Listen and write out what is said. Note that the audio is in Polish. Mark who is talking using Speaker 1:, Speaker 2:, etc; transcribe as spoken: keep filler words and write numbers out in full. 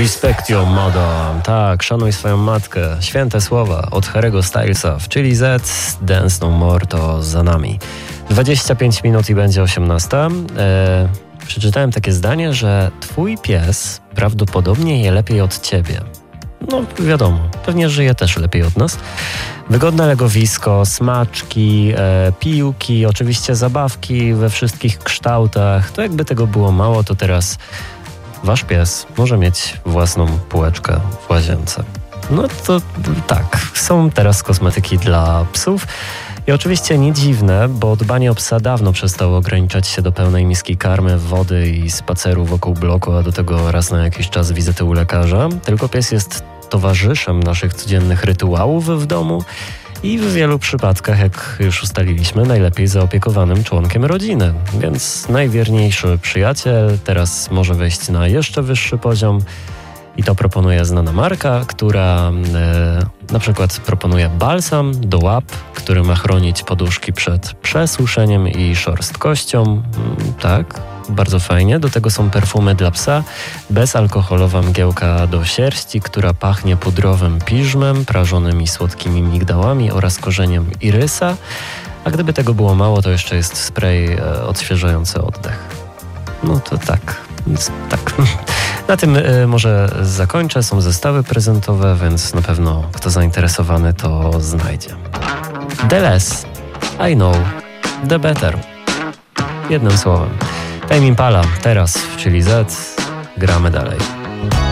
Speaker 1: Respect your mother. Tak, szanuj swoją matkę. Święte słowa od Harry'ego Stylesa w Chili Z. Dance No More to za nami. dwadzieścia pięć minut i będzie osiemnasta. Eee, przeczytałem takie zdanie, że twój pies prawdopodobnie je lepiej od ciebie. No wiadomo, pewnie żyje też lepiej od nas. Wygodne legowisko, smaczki, e, piłki, oczywiście zabawki we wszystkich kształtach. To jakby tego było mało, to teraz wasz pies może mieć własną półeczkę w łazience. No to tak, są teraz kosmetyki dla psów. I oczywiście nie dziwne, bo dbanie o psa dawno przestało ograniczać się do pełnej miski karmy, wody i spaceru wokół bloku, a do tego raz na jakiś czas wizyty u lekarza. Tylko pies jest towarzyszem naszych codziennych rytuałów w domu i w wielu przypadkach, jak już ustaliliśmy, najlepiej zaopiekowanym członkiem rodziny. Więc najwierniejszy przyjaciel teraz może wejść na jeszcze wyższy poziom. I to proponuje znana marka, która e, na przykład proponuje balsam do łap, który ma chronić poduszki przed przesuszeniem i szorstkością. Mm, tak, bardzo fajnie. Do tego są perfumy dla psa, bezalkoholowa mgiełka do sierści, która pachnie pudrowym piżmem, prażonymi słodkimi migdałami oraz korzeniem irysa. A gdyby tego było mało, to jeszcze jest spray e, odświeżający oddech. No to tak, więc tak. Na tym y, może zakończę. Są zestawy prezentowe, więc na pewno kto zainteresowany to znajdzie. The less I know, the better. Jednym słowem. Tame Impala teraz w Chili Z. Gramy dalej.